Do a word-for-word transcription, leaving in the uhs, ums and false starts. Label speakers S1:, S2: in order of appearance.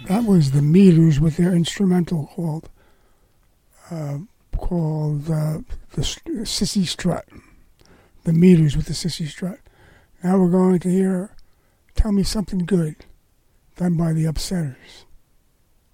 S1: That was the Meters with their instrumental called uh, called uh, the Sissy Strut. The Meters with the Sissy Strut. Now we're going to hear Tell Me Something Good, done by the Upsetters.